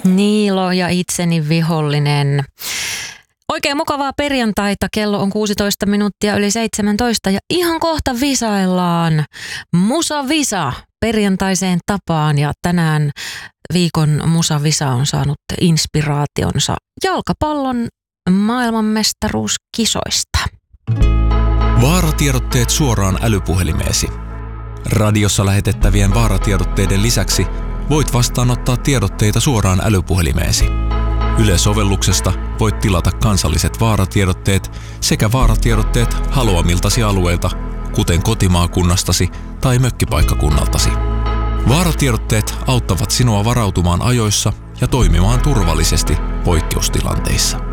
Niilo ja itseni vihollinen. Oikein mukavaa perjantaita. Kello on 16 minuuttia yli 17 ja ihan kohta visaillaan Musavisa perjantaiseen tapaan. Ja tänään viikon Musavisa on saanut inspiraationsa jalkapallon maailmanmestaruuskisoista. Vaaratiedotteet suoraan älypuhelimeesi. Radiossa lähetettävien vaaratiedotteiden lisäksi voit vastaanottaa tiedotteita suoraan älypuhelimeesi. Yle-sovelluksesta voit tilata kansalliset vaaratiedotteet sekä vaaratiedotteet haluamiltasi alueilta, kuten kotimaakunnastasi tai mökkipaikkakunnaltasi. Vaaratiedotteet auttavat sinua varautumaan ajoissa ja toimimaan turvallisesti poikkeustilanteissa.